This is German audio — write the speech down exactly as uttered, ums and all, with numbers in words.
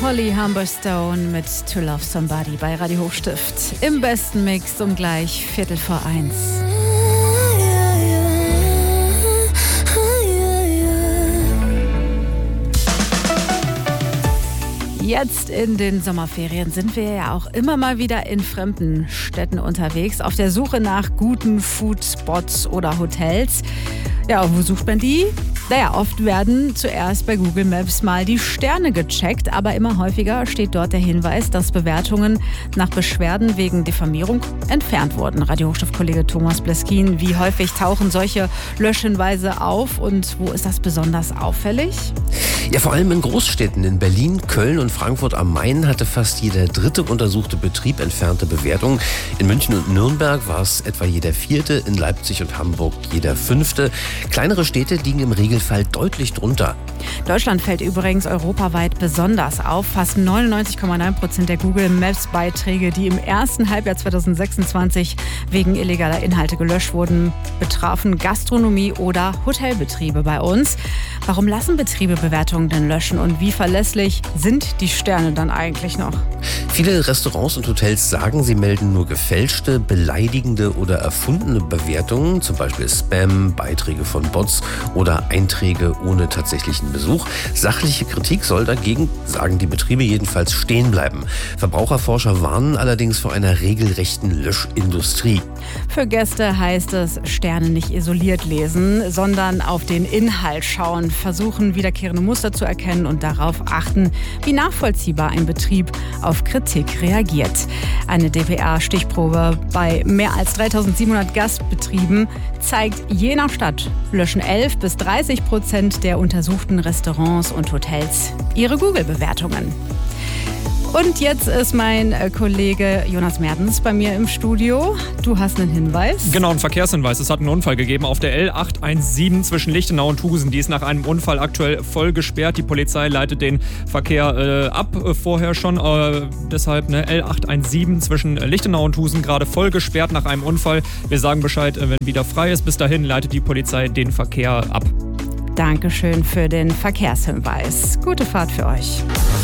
Holly Humberstone mit To Love Somebody bei Radio Hochstift. Im besten Mix um gleich Viertel vor eins. Jetzt in den Sommerferien sind wir ja auch immer mal wieder in fremden Städten unterwegs, auf der Suche nach guten Foodspots oder Hotels. Ja, wo sucht man die? Naja, oft werden zuerst bei Google Maps mal die Sterne gecheckt, aber immer häufiger steht dort der Hinweis, dass Bewertungen nach Beschwerden wegen Diffamierung entfernt wurden. Radio Hochstift-Kollege Thomas Bleskin, wie häufig tauchen solche Löschhinweise auf und wo ist das besonders auffällig? Ja, vor allem in Großstädten. In Berlin, Köln und Frankfurt am Main hatte fast jeder dritte untersuchte Betrieb entfernte Bewertungen. In München und Nürnberg war es etwa jeder vierte, in Leipzig und Hamburg jeder fünfte. Kleinere Städte liegen im Regelfall deutlich drunter. Deutschland fällt übrigens europaweit besonders auf. Fast neunundneunzig Komma neun Prozent der Google Maps Beiträge, die im ersten Halbjahr zweitausendsechsundzwanzig wegen illegaler Inhalte gelöscht wurden, betrafen Gastronomie oder Hotelbetriebe bei uns. Warum lassen Betriebe Bewertungen denn löschen und wie verlässlich sind die Sterne dann eigentlich noch? Viele Restaurants und Hotels sagen, sie melden nur gefälschte, beleidigende oder erfundene Bewertungen, zum Beispiel Spam, Beiträge von Bots oder Einträge ohne tatsächlichen Besuch. Sachliche Kritik soll dagegen, sagen die Betriebe jedenfalls, stehen bleiben. Verbraucherforscher warnen allerdings vor einer regelrechten Löschindustrie. Für Gäste heißt es, Sterne nicht isoliert lesen, sondern auf den Inhalt schauen, versuchen wiederkehrende Muster zu erkennen und darauf achten, wie nachvollziehbar ein Betrieb auf Kritik reagiert. Eine D P A-Stichprobe bei mehr als dreitausendsiebenhundert Gastbetrieben zeigt, je nach Stadt löschen elf bis dreißig Prozent der untersuchten Restaurants und Hotels ihre Google-Bewertungen. Und jetzt ist mein Kollege Jonas Mertens bei mir im Studio. Du hast einen Hinweis. Genau, einen Verkehrshinweis. Es hat einen Unfall gegeben auf der L acht siebzehn zwischen Lichtenau und Husen. Die ist nach einem Unfall aktuell voll gesperrt. Die Polizei leitet den Verkehr äh, ab, äh, vorher schon. Äh, deshalb ne, L acht siebzehn zwischen Lichtenau und Husen gerade voll gesperrt nach einem Unfall. Wir sagen Bescheid, äh, wenn wieder frei ist. Bis dahin leitet die Polizei den Verkehr ab. Dankeschön für den Verkehrshinweis. Gute Fahrt für euch.